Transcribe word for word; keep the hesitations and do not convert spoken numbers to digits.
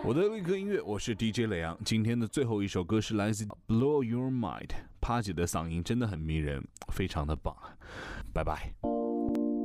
我的立刻音乐，我是 D J 雷阳。今天的最后一首歌是来自 Blow Your Mind， 帕姐的嗓音真的很迷人，非常的棒。拜拜。